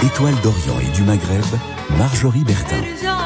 Étoile d'Orient et du Maghreb, Marjorie Bertin.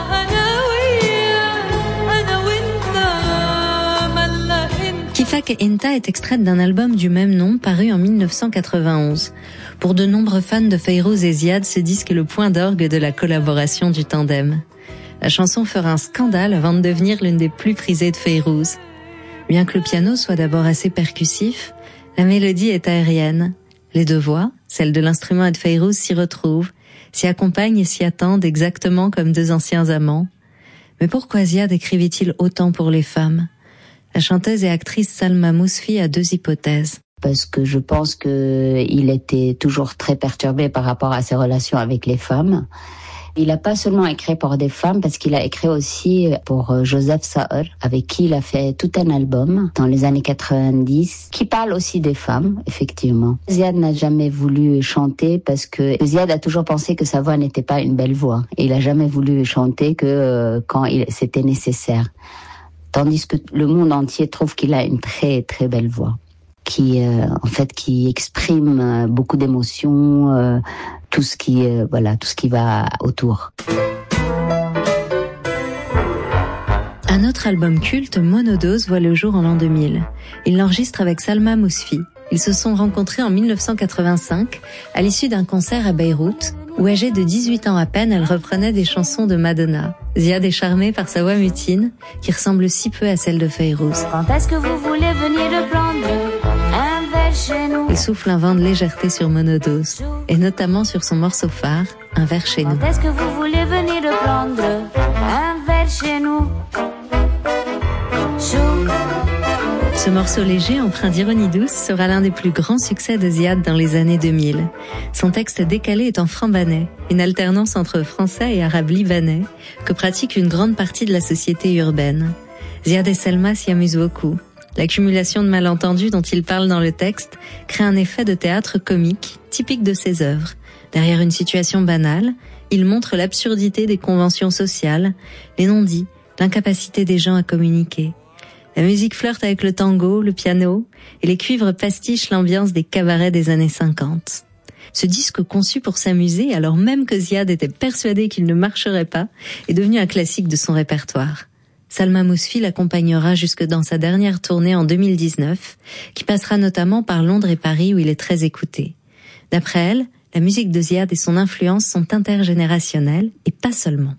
Kifak Inta est extraite d'un album du même nom paru en 1991. Pour de nombreux fans de Fayrouz et Ziad, ce disque est le point d'orgue de la collaboration du tandem. La chanson fera un scandale avant de devenir l'une des plus prisées de Fayrouz. Bien que le piano soit d'abord assez percussif, la mélodie est aérienne. Les deux voix, celle de l'instrument et de Fayrouz, s'y retrouvent, s'y accompagnent et s'y attendent exactement comme deux anciens amants. Mais pourquoi Ziad écrivait-il autant pour les femmes ? La chanteuse et actrice Salma Mousfi a deux hypothèses. Parce que je pense qu'il était toujours très perturbé par rapport à ses relations avec les femmes. Il n'a pas seulement écrit pour des femmes, parce qu'il a écrit aussi pour Joseph Saër, avec qui il a fait tout un album dans les années 90, qui parle aussi des femmes, effectivement. Ziad n'a jamais voulu chanter parce que Ziad a toujours pensé que sa voix n'était pas une belle voix. Et il n'a jamais voulu chanter que quand c'était nécessaire. Tandis que le monde entier trouve qu'il a une très très belle voix, qui exprime beaucoup d'émotions, tout ce qui va autour. Un autre album culte, Monodose, voit le jour en l'an 2000. Il l'enregistre avec Salma Mousfi. Ils se sont rencontrés en 1985 à l'issue d'un concert à Beyrouth, où âgée de 18 ans à peine, elle reprenait des chansons de Madonna. Ziad est charmé par sa voix mutine, qui ressemble si peu à celle de Fayrouz. Quand est-ce que vous voulez venir de prendre un verre chez nous? Il souffle un vent de légèreté sur Monodose, et notamment sur son morceau phare, Un verre chez nous. Quand est-ce que vous voulez venir de prendre un verre chez nous? Ce morceau léger, empreint d'ironie douce, sera l'un des plus grands succès de Ziad dans les années 2000. Son texte décalé est en franc-banais, une alternance entre français et arabe libanais, que pratique une grande partie de la société urbaine. Ziad et Selma s'y amusent beaucoup. L'accumulation de malentendus dont il parle dans le texte crée un effet de théâtre comique, typique de ses œuvres. Derrière une situation banale, il montre l'absurdité des conventions sociales, les non-dits, l'incapacité des gens à communiquer. La musique flirte avec le tango, le piano, et les cuivres pastichent l'ambiance des cabarets des années 50. Ce disque conçu pour s'amuser, alors même que Ziad était persuadé qu'il ne marcherait pas, est devenu un classique de son répertoire. Salma Mousfi l'accompagnera jusque dans sa dernière tournée en 2019, qui passera notamment par Londres et Paris où il est très écouté. D'après elle, la musique de Ziad et son influence sont intergénérationnelles, et pas seulement.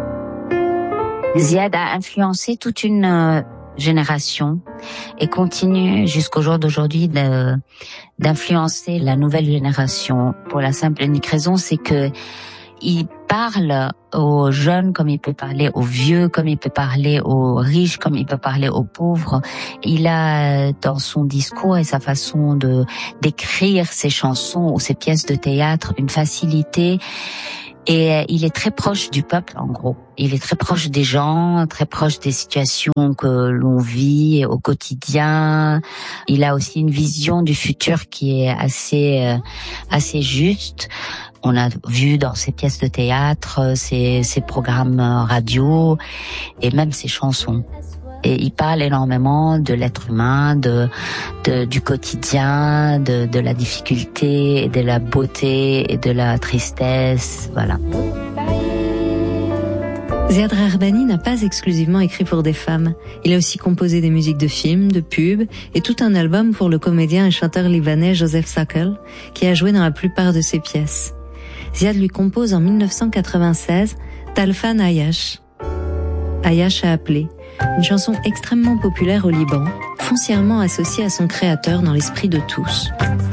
Ziad a influencé toute une génération et continue jusqu'au jour d'aujourd'hui d'influencer la nouvelle génération. Pour la simple et unique raison, c'est que il parle aux jeunes comme il peut parler aux vieux, comme il peut parler aux riches, comme il peut parler aux pauvres. Il a dans son discours et sa façon d'écrire ses chansons ou ses pièces de théâtre une facilité. Et il est très proche du peuple, en gros. Il est très proche des gens, très proche des situations que l'on vit au quotidien. Il a aussi une vision du futur qui est assez juste. On a vu dans ses pièces de théâtre, ses programmes radio et même ses chansons. Et il parle énormément de l'être humain, du quotidien, de la difficulté, et de la beauté et de la tristesse, voilà. Ziad Rarbani n'a pas exclusivement écrit pour des femmes. Il a aussi composé des musiques de films, de pubs et tout un album pour le comédien et chanteur libanais Joseph Sakel, qui a joué dans la plupart de ses pièces. Ziad lui compose en 1996 Talfan Ayash. Ayash a appelé, une chanson extrêmement populaire au Liban, foncièrement associée à son créateur dans l'esprit de tous.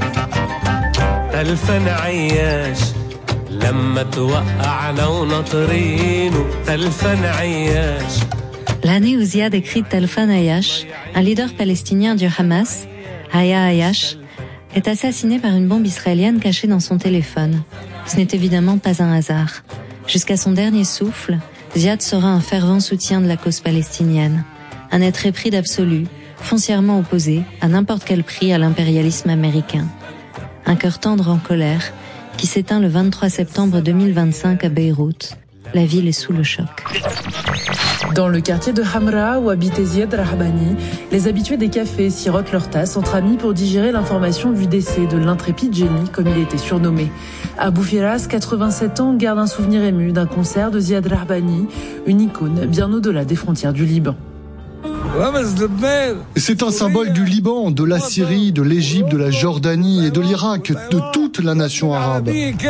L'année où Ziad écrit Talfan Ayash, un leader palestinien du Hamas, Haya Ayash, est assassiné par une bombe israélienne cachée dans son téléphone. Ce n'est évidemment pas un hasard. Jusqu'à son dernier souffle, Ziad sera un fervent soutien de la cause palestinienne. Un être épris d'absolu, foncièrement opposé, à n'importe quel prix, à l'impérialisme américain. Un cœur tendre en colère, qui s'éteint le 23 septembre 2025 à Beyrouth. La ville est sous le choc. Dans le quartier de Hamra où habitait Ziad Rahbani, les habitués des cafés sirotent leur tasse entre amis pour digérer l'information du décès de l'intrépide génie, comme il était surnommé. Abou Firas, 87 ans, garde un souvenir ému d'un concert de Ziad Rahbani, une icône bien au-delà des frontières du Liban. C'est un symbole du Liban, de la Syrie, de l'Égypte, de la Jordanie et de l'Irak, de toute la nation arabe.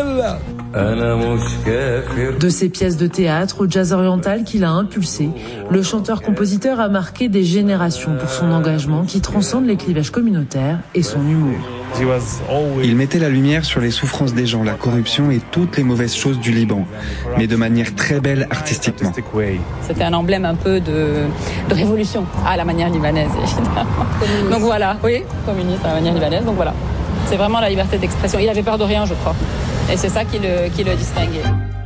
De ses pièces de théâtre au jazz oriental qu'il a impulsé, le chanteur-compositeur a marqué des générations pour son engagement qui transcende les clivages communautaires et son humour. Il mettait la lumière sur les souffrances des gens, la corruption et toutes les mauvaises choses du Liban, mais de manière très belle artistiquement. C'était un emblème un peu de révolution à la manière libanaise, évidemment. Communiste. Donc voilà, oui, communiste à la manière libanaise, donc voilà. C'est vraiment la liberté d'expression. Il avait peur de rien, je crois. Et c'est ça qui le distinguait.